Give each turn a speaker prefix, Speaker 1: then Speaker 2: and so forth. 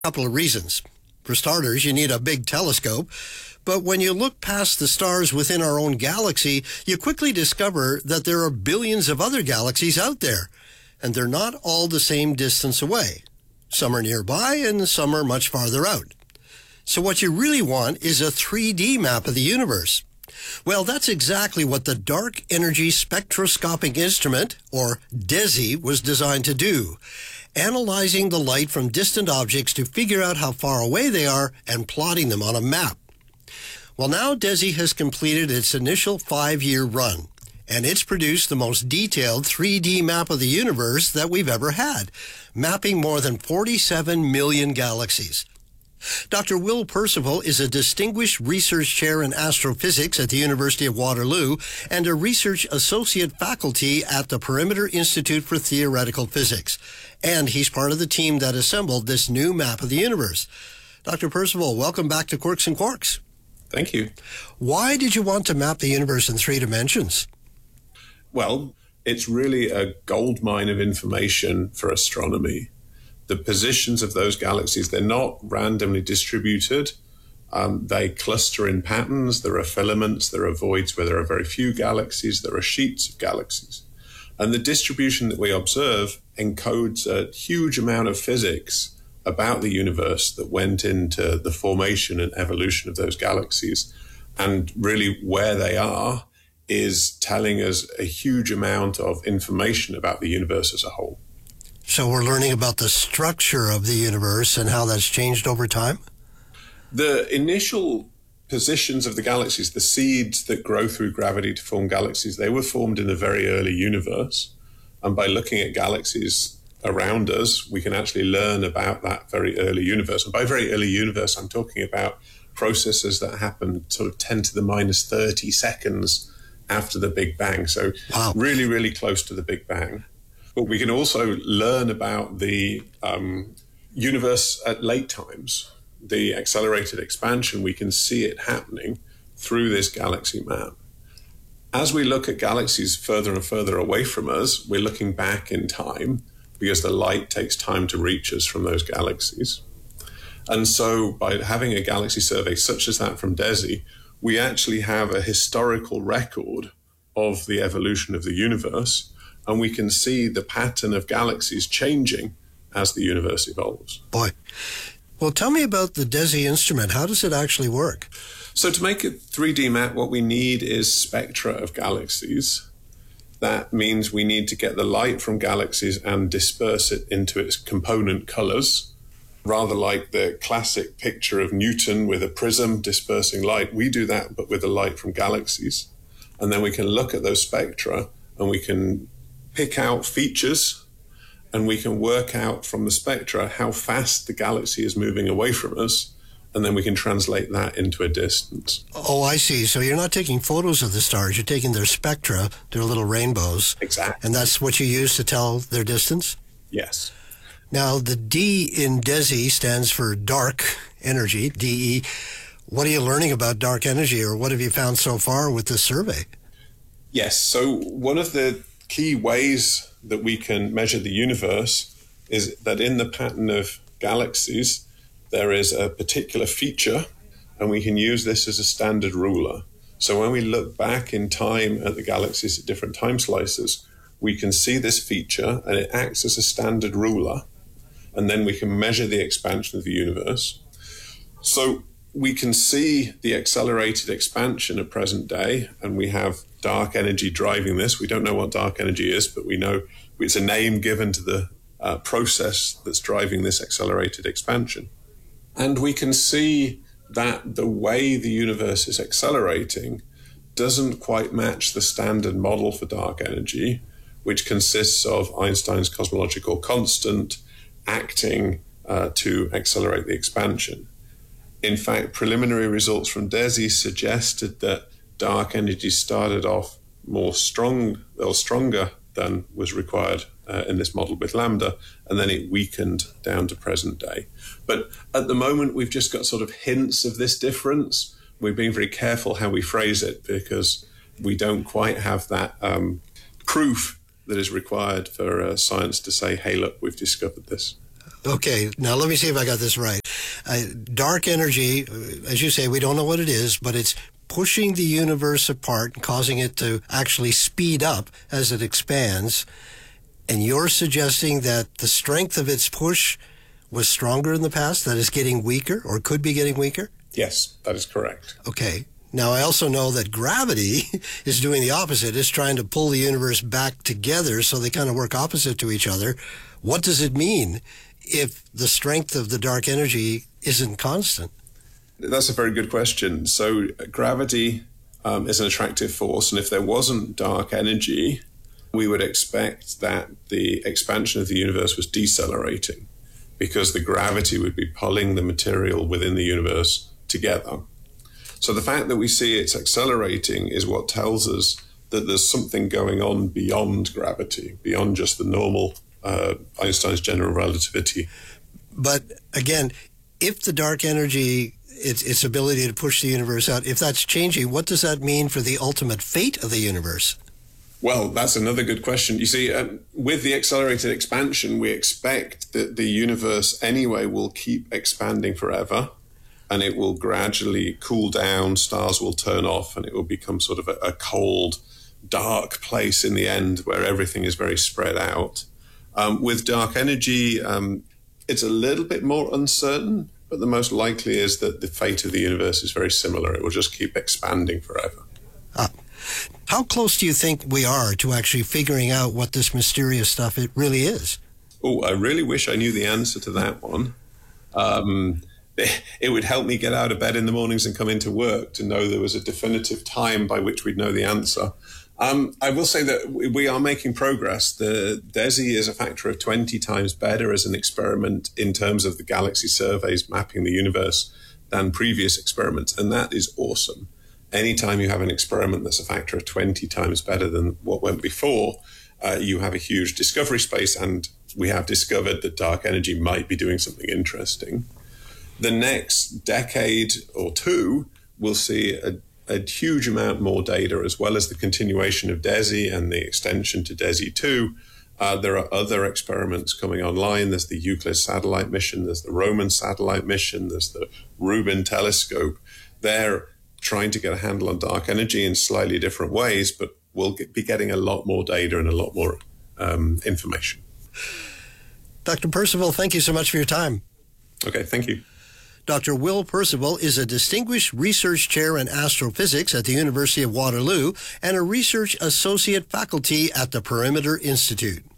Speaker 1: Couple of reasons. For starters, you need a big telescope. But when you look past the stars within our own galaxy, you quickly discover that there are billions of other galaxies out there. And they're not all the same distance away. Some are nearby and some are much farther out. So what you really want is a 3D map of the universe. Well, that's exactly what the Dark Energy Spectroscopic Instrument, or DESI, was designed to do, analyzing the light from distant objects to figure out how far away they are and plotting them on a map. Well, now DESI has completed its initial 5-year run, and it's produced the most detailed 3D map of the universe that we've ever had, mapping more than 47 million galaxies. Dr. Will Percival is a distinguished research chair in astrophysics at the University of Waterloo and a research associate faculty at the Perimeter Institute for Theoretical Physics. And he's part of the team that assembled this new map of the universe. Dr. Percival, welcome back to Quirks and Quarks.
Speaker 2: Thank you.
Speaker 1: Why did you want to map the universe in 3 dimensions?
Speaker 2: Well, it's really a goldmine of information for astronomy. The positions of those galaxies, they're not randomly distributed. They cluster in patterns. There are filaments, there are voids where there are very few galaxies, there are sheets of galaxies. And the distribution that we observe encodes a huge amount of physics about the universe that went into the formation and evolution of those galaxies. And really where they are is telling us a huge amount of information about the universe as a whole.
Speaker 1: So we're learning about the structure of the universe and how that's changed over time?
Speaker 2: The initial positions of the galaxies, the seeds that grow through gravity to form galaxies, they were formed in a very early universe. And by looking at galaxies around us, we can actually learn about that very early universe. And by very early universe, I'm talking about processes that happened sort of 10 to the minus 30 seconds after the Big Bang. So
Speaker 1: wow.
Speaker 2: Really, really close to the Big Bang. But we can also learn about the universe at late times, the accelerated expansion. We can see it happening through this galaxy map. As we look at galaxies further and further away from us, we're looking back in time because the light takes time to reach us from those galaxies. And so by having a galaxy survey such as that from DESI, we actually have a historical record of the evolution of the universe. And we can see the pattern of galaxies changing as the universe evolves.
Speaker 1: Boy. Well, tell me about the DESI instrument. How does it actually work?
Speaker 2: So to make a 3D map, what we need is spectra of galaxies. That means we need to get the light from galaxies and disperse it into its component colors. Rather like the classic picture of Newton with a prism dispersing light, we do that, but with the light from galaxies. And then we can look at those spectra and we can pick out features, and we can work out from the spectra how fast the galaxy is moving away from us, and then we can translate that into a distance.
Speaker 1: Oh, I see. So you're not taking photos of the stars, you're taking their spectra, their little rainbows.
Speaker 2: Exactly.
Speaker 1: And that's what you use to tell their distance?
Speaker 2: Yes.
Speaker 1: Now, the D in DESI stands for dark energy, DE. What are you learning about dark energy, or what have you found so far with this survey?
Speaker 2: Yes. So one of the key ways that we can measure the universe is that in the pattern of galaxies, there is a particular feature, and we can use this as a standard ruler. So when we look back in time at the galaxies at different time slices, we can see this feature, and it acts as a standard ruler, and then we can measure the expansion of the universe. So we can see the accelerated expansion at present day, and we have dark energy driving this. We don't know what dark energy is, but we know it's a name given to the process that's driving this accelerated expansion. And we can see that the way the universe is accelerating doesn't quite match the standard model for dark energy, which consists of Einstein's cosmological constant acting to accelerate the expansion. In fact, preliminary results from DESI suggested that dark energy started off stronger than was required in this model with lambda, and then it weakened down to present day. But at the moment, we've just got sort of hints of this difference. We're being very careful how we phrase it because we don't quite have that proof that is required for science to say, hey, look, we've discovered this.
Speaker 1: Okay, now let me see if I got this right. Dark energy, as you say, we don't know what it is, but it's pushing the universe apart and causing it to actually speed up as it expands. And you're suggesting that the strength of its push was stronger in the past, that it's getting weaker or could be getting weaker?
Speaker 2: Yes, that is correct.
Speaker 1: Okay. Now, I also know that gravity is doing the opposite. It's trying to pull the universe back together, so they kind of work opposite to each other. What does it mean if the strength of the dark energy isn't constant?
Speaker 2: That's a very good question. So gravity is an attractive force, and if there wasn't dark energy, we would expect that the expansion of the universe was decelerating because the gravity would be pulling the material within the universe together. So the fact that we see it's accelerating is what tells us that there's something going on beyond gravity, beyond just the normal Einstein's general relativity.
Speaker 1: But again, if the dark energy, its ability to push the universe out, if that's changing, what does that mean for the ultimate fate of the universe?
Speaker 2: Well, that's another good question. You see, with the accelerated expansion, we expect that the universe anyway will keep expanding forever, and it will gradually cool down, stars will turn off, and it will become sort of a cold, dark place in the end where everything is very spread out. With dark energy, it's a little bit more uncertain, but the most likely is that the fate of the universe is very similar. It will just keep expanding forever.
Speaker 1: How close do you think we are to actually figuring out what this mysterious stuff it really is?
Speaker 2: Oh, I really wish I knew the answer to that one. It would help me get out of bed in the mornings and come into work to know there was a definitive time by which we'd know the answer. I will say that we are making progress. The DESI is a factor of 20 times better as an experiment in terms of the galaxy surveys mapping the universe than previous experiments, and that is awesome. Anytime you have an experiment that's a factor of 20 times better than what went before, you have a huge discovery space, and we have discovered that dark energy might be doing something interesting. The next decade or two, we'll see a huge amount more data, as well as the continuation of DESI and the extension to DESI 2. There are other experiments coming online. There's the Euclid satellite mission. There's the Roman satellite mission. There's the Rubin telescope. They're trying to get a handle on dark energy in slightly different ways, but we'll be getting a lot more data and a lot more information.
Speaker 1: Dr. Percival, thank you so much for your time.
Speaker 2: Okay, thank you.
Speaker 1: Dr. Will Percival is a Distinguished Research Chair in Astrophysics at the University of Waterloo and a Research Associate Faculty at the Perimeter Institute.